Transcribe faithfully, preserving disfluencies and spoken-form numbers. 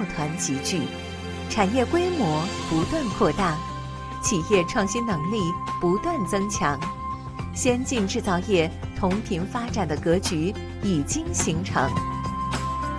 团集聚，产业规模不断扩大，企业创新能力不断增强，先进制造业同频发展的格局已经形成。